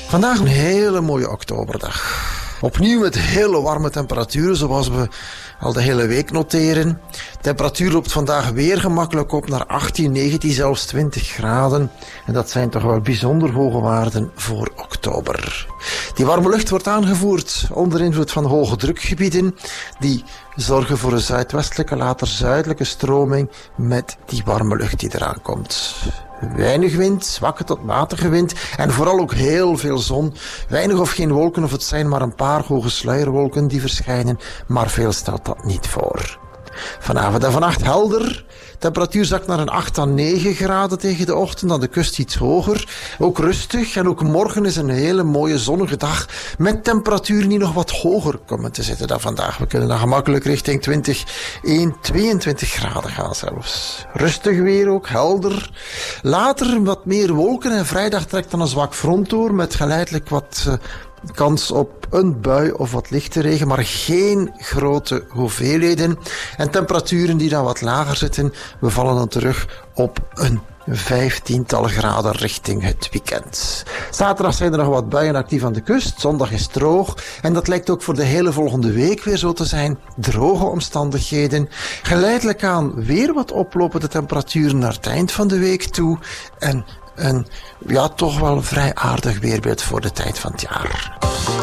Vandaag een hele mooie oktoberdag. Opnieuw met hele warme temperaturen, zoals we al de hele week noteren. De temperatuur loopt vandaag weer gemakkelijk op naar 18, 19, zelfs 20 graden. En dat zijn toch wel bijzonder hoge waarden voor oktober. Die warme lucht wordt aangevoerd onder invloed van hoge drukgebieden. Die zorgen voor een zuidwestelijke, later zuidelijke stroming met die warme lucht die eraan komt. Weinig wind, zwakke tot matige wind en vooral ook heel veel zon. Weinig of geen wolken, of het zijn maar een paar hoge sluierwolken die verschijnen, maar veel stelt dat niet voor. Vanavond en vannacht helder. Temperatuur zakt naar een 8 à 9 graden tegen de ochtend, aan de kust iets hoger. Ook rustig en ook morgen is een hele mooie zonnige dag met temperaturen die nog wat hoger komen te zitten dan vandaag. We kunnen dan gemakkelijk richting 22 graden gaan zelfs. Rustig weer ook, helder. Later wat meer wolken en vrijdag trekt dan een zwak front door met geleidelijk wat kans op een bui of wat lichte regen, maar geen grote hoeveelheden. En temperaturen die dan wat lager zitten, we vallen dan terug op een 15-tal graden richting het weekend. Zaterdag zijn er nog wat buien actief aan de kust. Zondag is droog. En dat lijkt ook voor de hele volgende week weer zo te zijn. Droge omstandigheden. Geleidelijk aan weer wat oplopen de temperaturen naar het eind van de week toe. En een toch wel vrij aardig weerbeeld voor de tijd van het jaar.